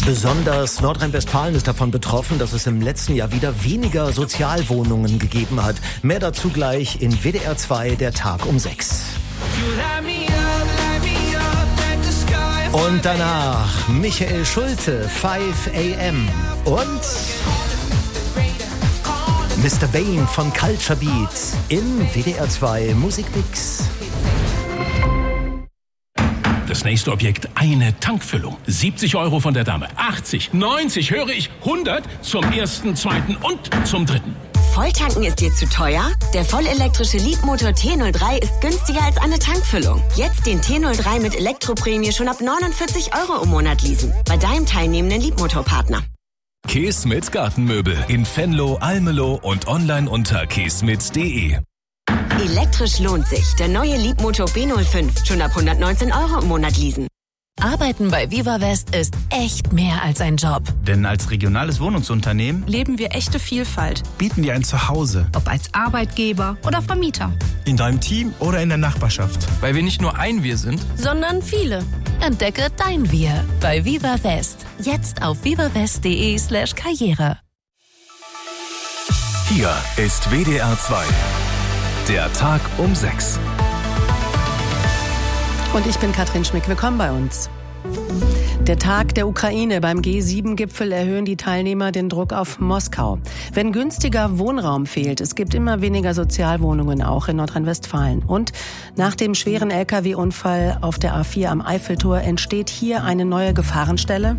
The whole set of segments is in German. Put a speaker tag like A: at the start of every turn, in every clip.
A: Besonders Nordrhein-Westfalen ist davon betroffen, dass es im letzten Jahr wieder weniger Sozialwohnungen gegeben hat. Mehr dazu gleich in WDR 2, der Tag um 6. Und danach Michael Schulte, 5 AM. Und Mr. Bane von Culture Beats im WDR 2 Musikmix.
B: Das nächste Objekt, eine Tankfüllung. 70 € von der Dame, 80, 90, höre ich, 100 zum ersten, zweiten und zum dritten.
C: Volltanken ist dir zu teuer? Der vollelektrische Leapmotor T03 ist günstiger als eine Tankfüllung. Jetzt den T03 mit Elektroprämie schon ab 49 € im Monat leasen. Bei deinem teilnehmenden Leapmotor-Partner.
D: Keesmit Gartenmöbel in Venlo, Almelo und online unter keesmit.de.
C: Elektrisch lohnt sich. Der neue Leapmotor B05 schon ab 119 € im Monat leasen.
E: Arbeiten bei Viva West ist echt mehr als ein Job.
F: Denn als regionales Wohnungsunternehmen
G: leben wir echte Vielfalt.
F: Bieten dir ein Zuhause.
G: Ob als Arbeitgeber oder Vermieter.
F: In deinem Team oder in der Nachbarschaft.
H: Weil wir nicht nur ein Wir sind,
E: sondern viele. Entdecke dein Wir bei Viva West. Jetzt auf vivawest.de/Karriere.
D: Hier ist WDR 2. Der Tag um 6.
I: Und ich bin Katrin Schmick. Willkommen bei uns. Der Tag der Ukraine. Beim G7-Gipfel erhöhen die Teilnehmer den Druck auf Moskau. Wenn günstiger Wohnraum fehlt, es gibt immer weniger Sozialwohnungen, auch in Nordrhein-Westfalen. Und nach dem schweren Lkw-Unfall auf der A4 am Eiffeltor entsteht hier eine neue Gefahrenstelle.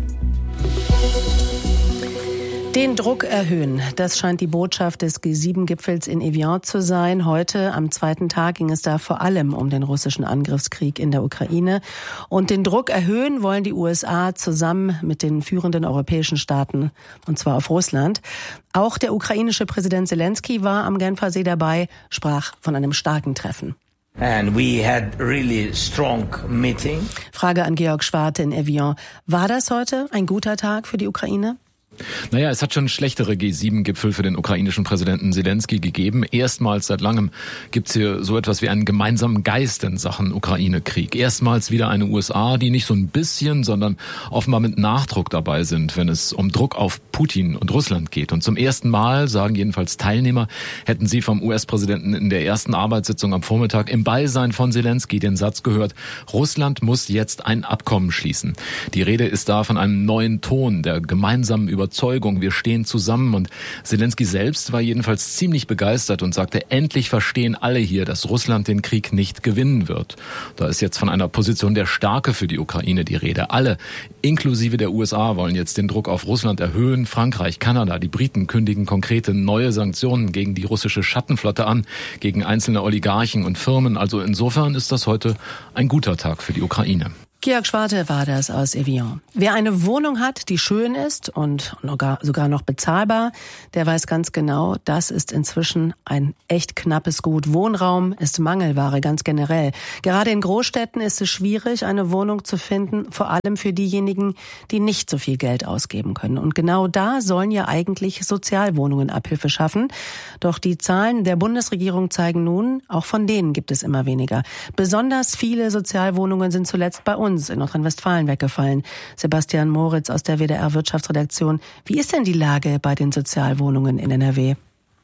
I: Den Druck erhöhen, das scheint die Botschaft des G7-Gipfels in Evian zu sein. Heute, am zweiten Tag, ging es da vor allem um den russischen Angriffskrieg in der Ukraine. Und den Druck erhöhen wollen die USA zusammen mit den führenden europäischen Staaten, und zwar auf Russland. Auch der ukrainische Präsident Zelensky war am Genfersee dabei, sprach von einem starken Treffen.
J: And we had really strong meeting.
I: Frage an Georg Schwarte in Evian. War das heute ein guter Tag für die Ukraine?
K: Naja, es hat schon schlechtere G7-Gipfel für den ukrainischen Präsidenten Zelensky gegeben. Erstmals seit langem gibt's hier so etwas wie einen gemeinsamen Geist in Sachen Ukraine-Krieg. Erstmals wieder eine USA, die nicht so ein bisschen, sondern offenbar mit Nachdruck dabei sind, wenn es um Druck auf Putin und Russland geht. Und zum ersten Mal, sagen jedenfalls Teilnehmer, hätten sie vom US-Präsidenten in der ersten Arbeitssitzung am Vormittag im Beisein von Zelensky den Satz gehört: Russland muss jetzt ein Abkommen schließen. Die Rede ist da von einem neuen Ton, der gemeinsamen Überzeugung, wir stehen zusammen. Und Zelensky selbst war jedenfalls ziemlich begeistert und sagte, endlich verstehen alle hier, dass Russland den Krieg nicht gewinnen wird. Da ist jetzt von einer Position der Stärke für die Ukraine die Rede. Alle, inklusive der USA, wollen jetzt den Druck auf Russland erhöhen. Frankreich, Kanada, die Briten kündigen konkrete neue Sanktionen gegen die russische Schattenflotte an, gegen einzelne Oligarchen und Firmen. Also insofern ist das heute ein guter Tag für die Ukraine.
I: Georg Schwarte war das aus Evian. Wer eine Wohnung hat, die schön ist und sogar noch bezahlbar, der weiß ganz genau, das ist inzwischen ein echt knappes Gut. Wohnraum ist Mangelware ganz generell. Gerade in Großstädten ist es schwierig, eine Wohnung zu finden, vor allem für diejenigen, die nicht so viel Geld ausgeben können. Und genau da sollen ja eigentlich Sozialwohnungen Abhilfe schaffen. Doch die Zahlen der Bundesregierung zeigen nun, auch von denen gibt es immer weniger. Besonders viele Sozialwohnungen sind zuletzt bei uns in Nordrhein-Westfalen weggefallen. Sebastian Moritz aus der WDR-Wirtschaftsredaktion. Wie ist denn die Lage bei den Sozialwohnungen in NRW?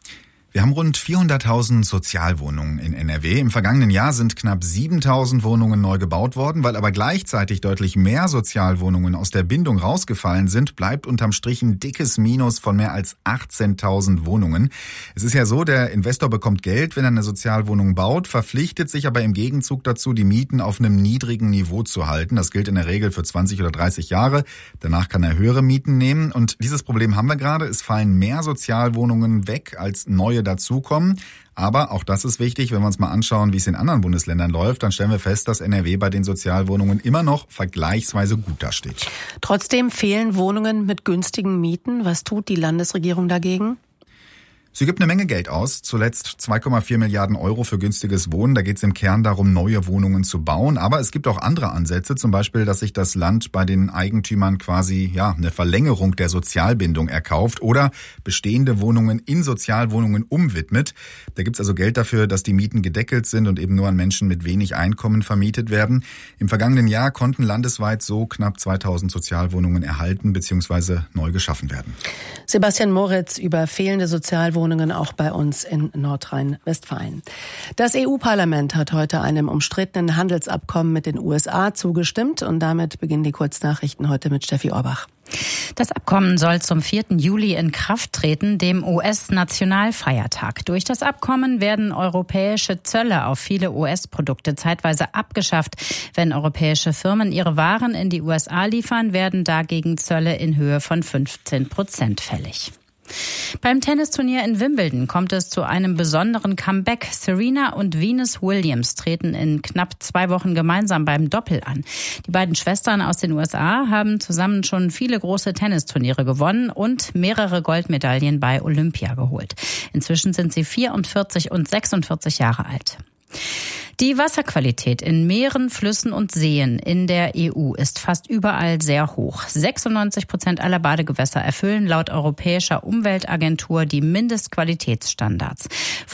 L: Wir haben rund 400.000 Sozialwohnungen in NRW. Im vergangenen Jahr sind knapp 7.000 Wohnungen neu gebaut worden. Weil aber gleichzeitig deutlich mehr Sozialwohnungen aus der Bindung rausgefallen sind, bleibt unterm Strich ein dickes Minus von mehr als 18.000 Wohnungen. Es ist ja so, der Investor bekommt Geld, wenn er eine Sozialwohnung baut, verpflichtet sich aber im Gegenzug dazu, die Mieten auf einem niedrigen Niveau zu halten. Das gilt in der Regel für 20 oder 30 Jahre. Danach kann er höhere Mieten nehmen. Und dieses Problem haben wir gerade. Es fallen mehr Sozialwohnungen weg, als neue dazukommen. Aber auch das ist wichtig, wenn wir uns mal anschauen, wie es in anderen Bundesländern läuft, dann stellen wir fest, dass NRW bei den Sozialwohnungen immer noch vergleichsweise gut dasteht.
I: Trotzdem fehlen Wohnungen mit günstigen Mieten. Was tut die Landesregierung dagegen?
L: Sie gibt eine Menge Geld aus, zuletzt 2,4 Milliarden Euro für günstiges Wohnen. Da geht es im Kern darum, neue Wohnungen zu bauen. Aber es gibt auch andere Ansätze, zum Beispiel, dass sich das Land bei den Eigentümern quasi eine Verlängerung der Sozialbindung erkauft oder bestehende Wohnungen in Sozialwohnungen umwidmet. Da gibt es also Geld dafür, dass die Mieten gedeckelt sind und eben nur an Menschen mit wenig Einkommen vermietet werden. Im vergangenen Jahr konnten landesweit so knapp 2000 Sozialwohnungen erhalten bzw. neu geschaffen werden.
I: Sebastian Moritz über fehlende Sozialwohnungen auch bei uns in Nordrhein-Westfalen. Das EU-Parlament hat heute einem umstrittenen Handelsabkommen mit den USA zugestimmt und damit beginnen die Kurznachrichten heute mit Steffi Orbach.
H: Das Abkommen soll zum 4. Juli in Kraft treten, dem US-Nationalfeiertag. Durch das Abkommen werden europäische Zölle auf viele US-Produkte zeitweise abgeschafft. Wenn europäische Firmen ihre Waren in die USA liefern, werden dagegen Zölle in Höhe von 15% fällig. Beim Tennisturnier in Wimbledon kommt es zu einem besonderen Comeback. Serena und Venus Williams treten in knapp 2 Wochen gemeinsam beim Doppel an. Die beiden Schwestern aus den USA haben zusammen schon viele große Tennisturniere gewonnen und mehrere Goldmedaillen bei Olympia geholt. Inzwischen sind sie 44 und 46 Jahre alt. Die Wasserqualität in Meeren, Flüssen und Seen in der EU ist fast überall sehr hoch. 96% aller Badegewässer erfüllen laut Europäischer Umweltagentur die Mindestqualitätsstandards.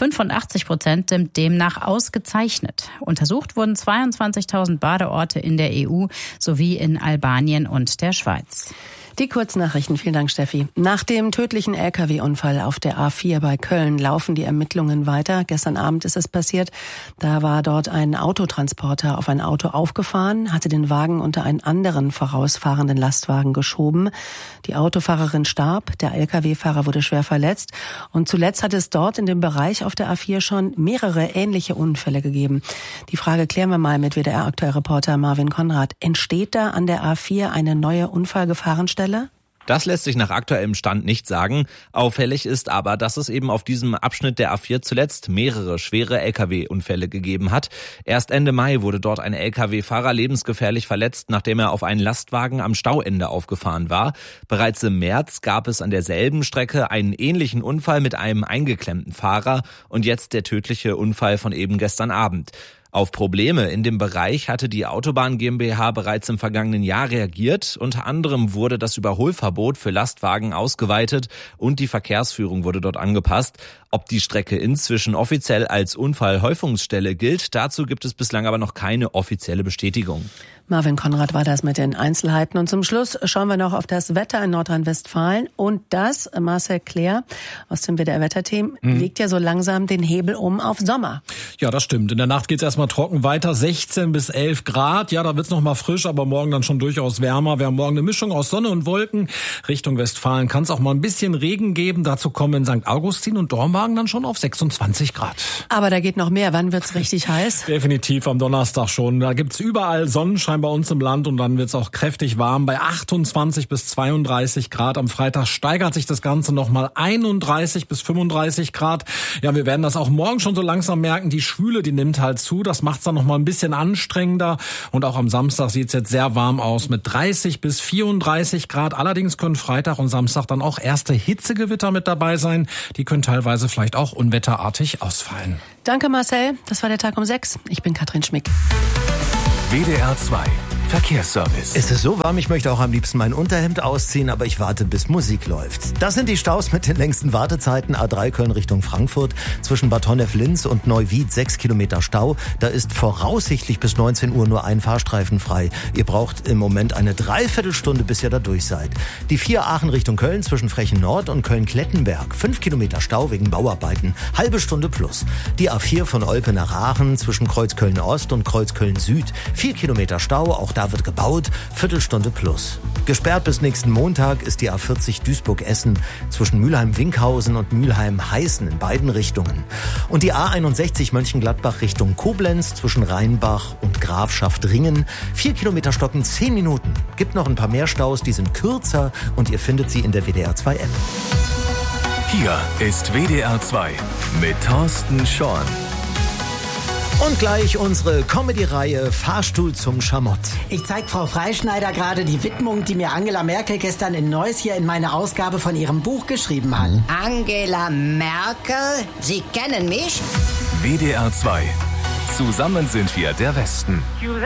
H: 85% sind demnach ausgezeichnet. Untersucht wurden 22.000 Badeorte in der EU sowie in Albanien und der Schweiz.
I: Die Kurznachrichten. Vielen Dank, Steffi. Nach dem tödlichen Lkw-Unfall auf der A4 bei Köln laufen die Ermittlungen weiter. Gestern Abend ist es passiert. Da war dort ein Autotransporter auf ein Auto aufgefahren, hatte den Wagen unter einen anderen vorausfahrenden Lastwagen geschoben. Die Autofahrerin starb, der Lkw-Fahrer wurde schwer verletzt. Und zuletzt hat es dort in dem Bereich auf der A4 schon mehrere ähnliche Unfälle gegeben. Die Frage klären wir mal mit WDR-Aktuellreporter Marvin Konrad. Entsteht da an der A4 eine neue Unfallgefahrenstelle?
M: Das lässt sich nach aktuellem Stand nicht sagen. Auffällig ist aber, dass es eben auf diesem Abschnitt der A4 zuletzt mehrere schwere Lkw-Unfälle gegeben hat. Erst Ende Mai wurde dort ein Lkw-Fahrer lebensgefährlich verletzt, nachdem er auf einen Lastwagen am Stauende aufgefahren war. Bereits im März gab es an derselben Strecke einen ähnlichen Unfall mit einem eingeklemmten Fahrer und jetzt der tödliche Unfall von eben gestern Abend. Auf Probleme in dem Bereich hatte die Autobahn GmbH bereits im vergangenen Jahr reagiert. Unter anderem wurde das Überholverbot für Lastwagen ausgeweitet und die Verkehrsführung wurde dort angepasst. Ob die Strecke inzwischen offiziell als Unfallhäufungsstelle gilt, dazu gibt es bislang aber noch keine offizielle Bestätigung.
I: Marvin Konrad war das mit den Einzelheiten. Und zum Schluss schauen wir noch auf das Wetter in Nordrhein-Westfalen. Und das, Marcel Claire aus dem WDR-Wetterteam, legt ja so langsam den Hebel um auf Sommer.
N: Ja, das stimmt. In der Nacht geht's erstmal trocken weiter, 16 bis 11 Grad. Ja, da wird's noch mal frisch, aber morgen dann schon durchaus wärmer. Wir haben morgen eine Mischung aus Sonne und Wolken. Richtung Westfalen kann es auch mal ein bisschen Regen geben. Dazu kommen in St. Augustin und Dormagen dann schon auf 26 Grad.
I: Aber da geht noch mehr. Wann wird's richtig heiß?
N: Definitiv am Donnerstag schon. Da gibt's überall Sonnenschein bei uns im Land und dann wird's auch kräftig warm bei 28 bis 32 Grad. Am Freitag steigert sich das Ganze nochmal 31 bis 35 Grad. Ja, wir werden das auch morgen schon so langsam merken. Die Schwüle, die nimmt halt zu. Das macht's dann nochmal ein bisschen anstrengender. Und auch am Samstag sieht's jetzt sehr warm aus mit 30 bis 34 Grad. Allerdings können Freitag und Samstag dann auch erste Hitzegewitter mit dabei sein. Die können teilweise vielleicht auch unwetterartig ausfallen.
I: Danke, Marcel. Das war der Tag um 6. Ich bin Katrin Schmick.
D: WDR 2 Verkehrsservice.
A: Es ist so warm, ich möchte auch am liebsten mein Unterhemd ausziehen, aber ich warte, bis Musik läuft. Das sind die Staus mit den längsten Wartezeiten. A3 Köln Richtung Frankfurt. Zwischen Bad Honnef-Linz und Neuwied 6 Kilometer Stau. Da ist voraussichtlich bis 19 Uhr nur ein Fahrstreifen frei. Ihr braucht im Moment eine Dreiviertelstunde, bis ihr da durch seid. Die 4 Aachen Richtung Köln zwischen Frechen Nord und Köln-Klettenberg. 5 Kilometer Stau wegen Bauarbeiten. Halbe Stunde plus. Die A4 von Olpe nach Aachen zwischen Kreuz Köln Ost und Kreuz Köln Süd. 4 Kilometer Stau, auch da wird gebaut, Viertelstunde plus. Gesperrt bis nächsten Montag ist die A40 Duisburg-Essen zwischen Mülheim-Winkhausen und Mülheim-Heißen in beiden Richtungen. Und die A61 Mönchengladbach Richtung Koblenz zwischen Rheinbach und Grafschaft Ringen. 4 Kilometer stocken 10 Minuten. Gibt noch ein paar mehr Staus, die sind kürzer und ihr findet sie in der WDR 2 App.
D: Hier ist WDR 2 mit Thorsten Schorn.
A: Und gleich unsere Comedy-Reihe Fahrstuhl zum Schamott.
O: Ich zeige Frau Freischneider gerade die Widmung, die mir Angela Merkel gestern in Neuss hier in meine Ausgabe von ihrem Buch geschrieben hat.
P: Angela Merkel? Sie kennen mich?
D: WDR 2. Zusammen sind wir der Westen.